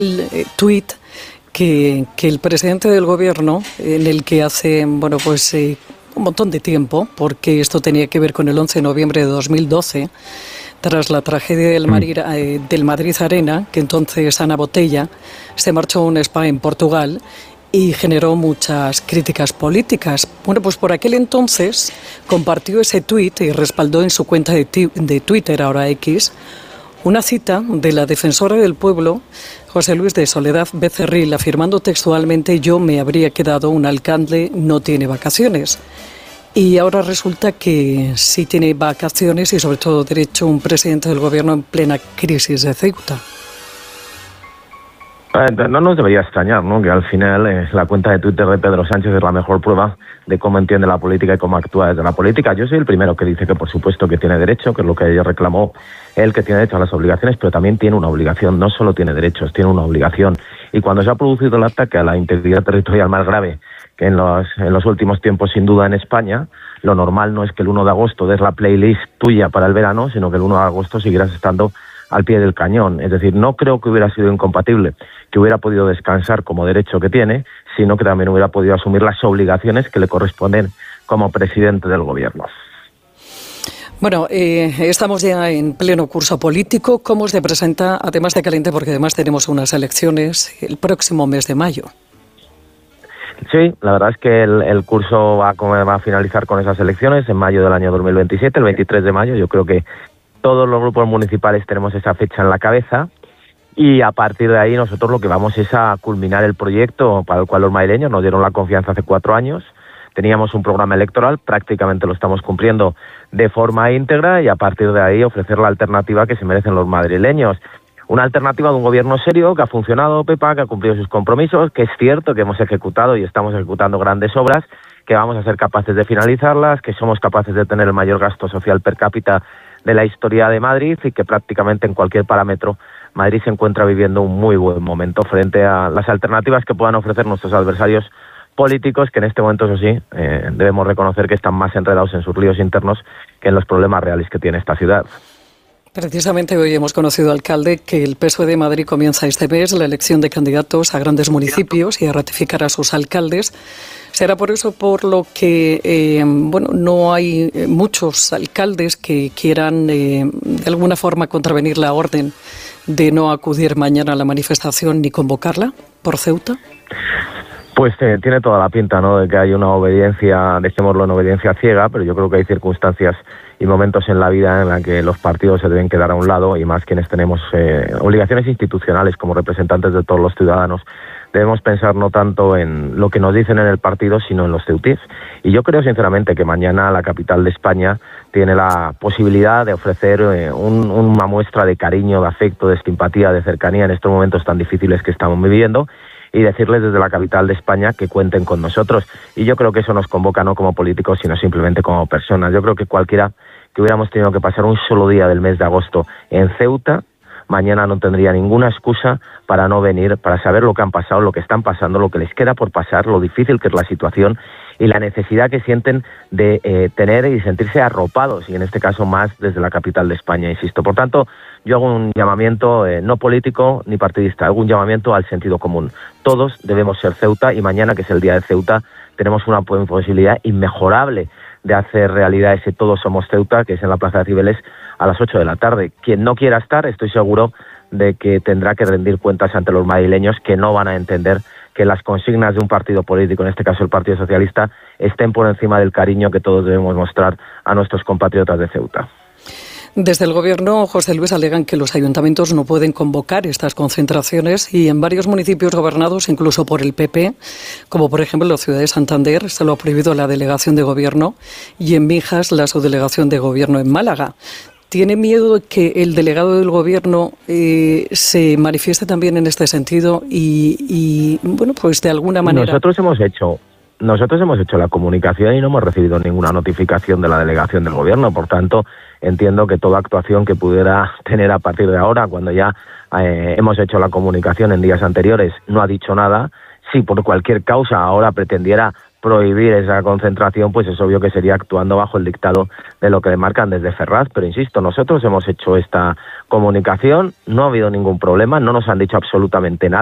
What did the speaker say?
el tuit que el presidente del gobierno, en el que hace, un montón de tiempo, porque esto tenía que ver con el 11 de noviembre de 2012, tras la tragedia del Madrid Arena, que entonces Ana Botella se marchó a un spa en Portugal y generó muchas críticas políticas. Bueno, pues por aquel entonces compartió ese tuit y respaldó en su cuenta de Twitter, ahora X, una cita de la defensora del pueblo, José Luis de Soledad Becerril, afirmando textualmente: yo me habría quedado, un alcalde no tiene vacaciones. Y ahora resulta que sí tiene vacaciones y sobre todo derecho un presidente del gobierno en plena crisis de Ceuta. No nos debería extrañar, ¿no?, que al final la cuenta de Twitter de Pedro Sánchez es la mejor prueba de cómo entiende la política y cómo actúa desde la política. Yo soy el primero que dice que por supuesto que tiene derecho, que es lo que ella reclamó él, que tiene derecho a las obligaciones, pero también tiene una obligación. No solo tiene derechos, tiene una obligación. Y cuando se ha producido el ataque a la integridad territorial más grave que en los últimos tiempos, sin duda, en España, lo normal no es que el 1 de agosto des la playlist tuya para el verano, sino que el 1 de agosto seguirás estando al pie del cañón. Es decir, no creo que hubiera sido incompatible que hubiera podido descansar como derecho que tiene, sino que también hubiera podido asumir las obligaciones que le corresponden como presidente del gobierno. Bueno, estamos ya en pleno curso político. ¿Cómo se presenta, además de caliente, porque además tenemos unas elecciones el próximo mes de mayo? Sí, la verdad es que el curso va a finalizar con esas elecciones en mayo del año 2027, el 23 de mayo. Yo creo que todos los grupos municipales tenemos esa fecha en la cabeza y a partir de ahí nosotros lo que vamos es a culminar el proyecto para el cual los madrileños nos dieron la confianza hace 4 años. Teníamos un programa electoral, prácticamente lo estamos cumpliendo de forma íntegra y a partir de ahí ofrecer la alternativa que se merecen los madrileños. Una alternativa de un gobierno serio que ha funcionado, Pepa, que ha cumplido sus compromisos, que es cierto que hemos ejecutado y estamos ejecutando grandes obras, que vamos a ser capaces de finalizarlas, que somos capaces de tener el mayor gasto social per cápita de la historia de Madrid y que prácticamente en cualquier parámetro Madrid se encuentra viviendo un muy buen momento frente a las alternativas que puedan ofrecer nuestros adversarios políticos, que en este momento, eso sí, debemos reconocer que están más enredados en sus líos internos que en los problemas reales que tiene esta ciudad. Precisamente hoy hemos conocido, alcalde, que el PSOE de Madrid comienza este mes la elección de candidatos a grandes municipios y a ratificar a sus alcaldes. Será por eso por lo que no hay muchos alcaldes que quieran de alguna forma contravenir la orden de no acudir mañana a la manifestación ni convocarla por Ceuta. Pues tiene toda la pinta, ¿no?, de que hay una obediencia, dejémoslo en obediencia ciega, pero yo creo que hay circunstancias y momentos en la vida en la que los partidos se deben quedar a un lado y más quienes tenemos obligaciones institucionales como representantes de todos los ciudadanos. Debemos pensar no tanto en lo que nos dicen en el partido, sino en los ceutíes. Y yo creo sinceramente que mañana la capital de España tiene la posibilidad de ofrecer una muestra de cariño, de afecto, de simpatía, de cercanía en estos momentos tan difíciles que estamos viviendo y decirles desde la capital de España que cuenten con nosotros. Y yo creo que eso nos convoca no como políticos, sino simplemente como personas. Yo creo que cualquiera que hubiéramos tenido que pasar un solo día del mes de agosto en Ceuta, mañana no tendría ninguna excusa para no venir, para saber lo que han pasado, lo que están pasando, lo que les queda por pasar, lo difícil que es la situación y la necesidad que sienten de tener y sentirse arropados, y en este caso más desde la capital de España, insisto. Por tanto, yo hago un llamamiento no político ni partidista, hago un llamamiento al sentido común. Todos debemos ser Ceuta y mañana, que es el día de Ceuta, tenemos una posibilidad inmejorable de hacer realidad ese Todos Somos Ceuta, que es en la Plaza de Cibeles a las 8 de la tarde. Quien no quiera estar, estoy seguro de que tendrá que rendir cuentas ante los madrileños, que no van a entender que las consignas de un partido político, en este caso el Partido Socialista, estén por encima del cariño que todos debemos mostrar a nuestros compatriotas de Ceuta. Desde el Gobierno, José Luis, alegan que los ayuntamientos no pueden convocar estas concentraciones y en varios municipios gobernados, incluso por el PP, como por ejemplo en la ciudad de Santander, se lo ha prohibido la delegación de Gobierno y en Mijas la subdelegación de Gobierno en Málaga. ¿Tiene miedo de que el delegado del Gobierno se manifieste también en este sentido y pues de alguna manera? Nosotros hemos hecho la comunicación y no hemos recibido ninguna notificación de la delegación del Gobierno. Por tanto, entiendo que toda actuación que pudiera tener a partir de ahora, cuando ya hemos hecho la comunicación en días anteriores, no ha dicho nada. Si por cualquier causa ahora pretendiera prohibir esa concentración, pues es obvio que sería actuando bajo el dictado de lo que le marcan desde Ferraz. Pero insisto, nosotros hemos hecho esta comunicación, no ha habido ningún problema, no nos han dicho absolutamente nada.